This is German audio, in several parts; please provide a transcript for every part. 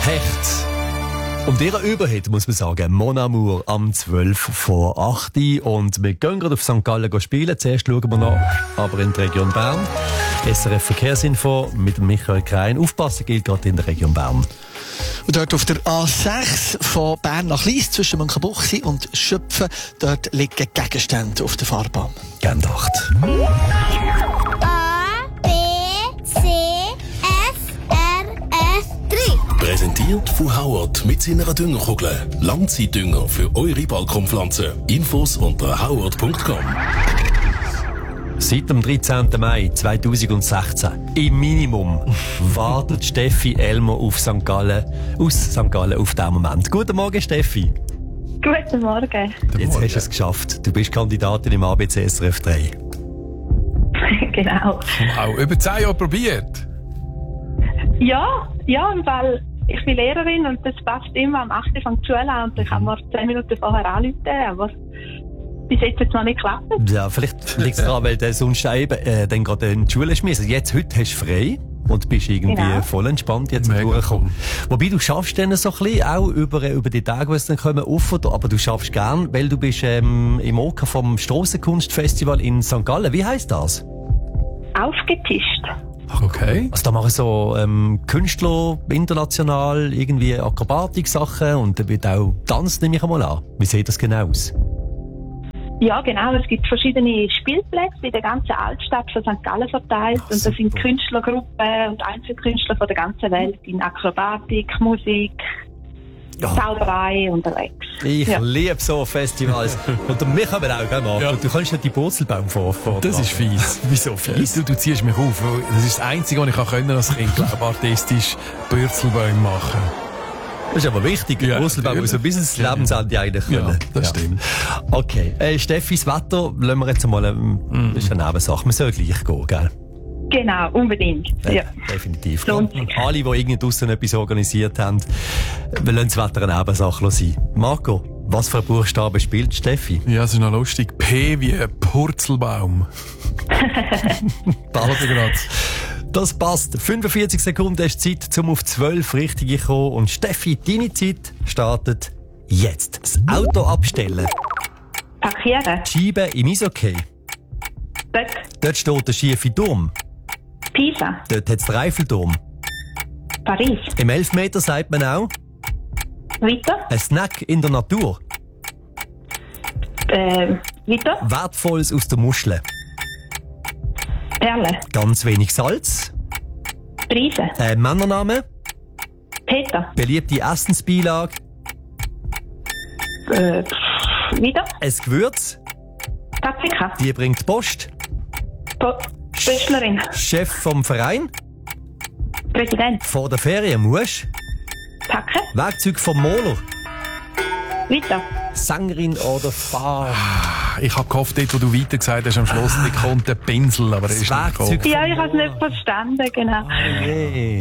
Hecht. Und ihre Überhit, muss man sagen, Mon Amour am 7:55. Und wir gehen gerade auf St. Gallen spielen. Zuerst schauen wir noch aber in die Region Bern. SRF Verkehrsinfo mit Michael Krein. Aufpassen gilt gerade in der Region Bern. Und dort auf der A6 von Bern nach Lyss zwischen Münchenbuchsee und Schöpfen, dort liegen Gegenstände auf der Fahrbahn. Gern dacht. A, B, C, F, R, F, 3. Präsentiert von Howard mit seiner Düngerkugel. Langzeitdünger für eure Balkonpflanzen. Infos unter howard.com. Seit dem 13. Mai 2016 im Minimum wartet Steffi Elmer auf St. Gallen, aus St. Gallen auf diesen Moment. Guten Morgen, Steffi. Guten Morgen. Jetzt hast du es geschafft. Du bist Kandidatin im ABC SRF 3. Genau. Wow, über 10 Jahre probiert. Ja, im Fall, ich bin Lehrerin und das passt immer. Am 8. fängt die Schule an und dann kann man 10 Minuten vorher anrufen, aber bis jetzt hat es noch nicht geklappt. Ja, vielleicht liegt es daran, weil du sonst eben dann gerade in die Schule schmissen. Jetzt, heute hast du frei und bist irgendwie voll entspannt jetzt durchgekommen. Wobei, du schaffst dann so ein bisschen auch über die Tage, die es dann kommen, auf, aber du schaffst gern, weil du bist im OK vom Strassenkunstfestival in St. Gallen. Wie heisst das? Aufgetischt. Ach, okay. Also da machen so Künstler international irgendwie Akrobatik-Sachen und da wird auch Tanz, nehme ich einmal an. Wie sieht das genau aus? Ja, genau. Es gibt verschiedene Spielplätze in der ganzen Altstadt von St. Gallen verteilt. Und da sind Künstlergruppen und Einzelkünstler von der ganzen Welt in Akrobatik, Musik, Zauberei unterwegs. Ich liebe so Festivals. Und mich haben auch gerne. Ja. Du kannst ja die Purzelbaum vorfahren. Das ist fies. Wieso fies? Du ziehst mich auf. Das ist das Einzige, was ich können als Kind, glaube artistisch Purzelbäume machen. Das ist aber wichtig. Der Purzelbaum muss so bis ins Lebensende eigentlich können. Ja, das stimmt. Okay. Steffi, das Wetter lassen wir jetzt mal. Das ist eine Nebensache. Wir sollen gleich gehen, gell? Genau, unbedingt. Ja. Definitiv. Und alle, die irgendwie draussen etwas organisiert haben, wir lassen das Wetter eine Nebensache sein. Marco, was für Buchstaben spielt Steffi? Ja, es ist noch lustig. P wie Purzelbaum. Passt gerade. Das passt. 45 Sekunden ist Zeit, um auf 12 richtig zu kommen. Und Steffi, deine Zeit startet jetzt. Das Auto abstellen. Parkieren. Scheiben im Eishockey. Böck. Dort steht der schiefe Turm. Pisa. Dort hat es den Eiffelturm. Paris. Im Elfmeter sagt man auch Weiter. ein Snack in der Natur. Weiter. Wertvolles aus der Muschel. Perle. Ganz wenig Salz. Preise. Männername. Peter. Beliebte Essensbeilage. Weiter. Ein Gewürz. Paprika. Die bringt Post. Pöstlerin. Chef vom Verein. Präsident. Vor der Ferien musst. Packen. Werkzeug vom Maler. Weiter. Sängerin oder Fahrer. Ich habe gehofft, dort, wo du weiter gesagt hast, am Schluss kommt der Pinsel, aber er ist nicht gekommen. Ja, ich habe es nicht verstanden, genau. Hey.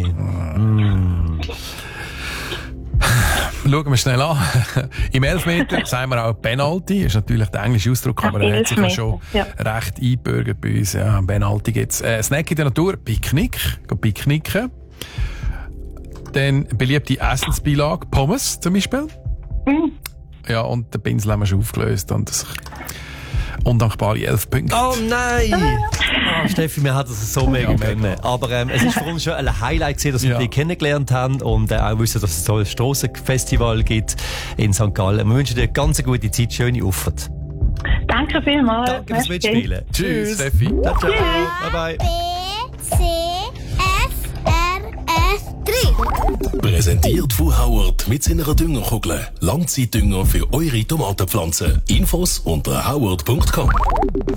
Schauen wir schnell an. Im Elfmeter sagen wir auch Penalty. Ist natürlich der englische Ausdruck, aber er hat sich ja schon recht eingebürgert bei uns. Ja, Penalty gibt's. Snack in der Natur, Picknick. Picknicken. Dann beliebte Essensbeilage, Pommes zum Beispiel. Ja, und den Pinsel haben wir schon aufgelöst. Und das undankbare 11 Punkte. Oh nein! Steffi, wir hatten es so mega können. Aber es ist für uns schon ein Highlight gewesen, dass wir dich kennengelernt haben und auch wissen, dass es so ein Strassenfestival gibt in St. Gallen. Wir wünschen dir eine ganz gute Zeit, schöne Auffahrt. Danke vielmals. Danke fürs Mitspielen. Tschüss, Steffi. Ciao, ciao. Bye bye. B, C, F, R, F, 3. Präsentiert von Howard mit seiner Düngerkugel. Langzeitdünger für eure Tomatenpflanzen. Infos unter howard.com.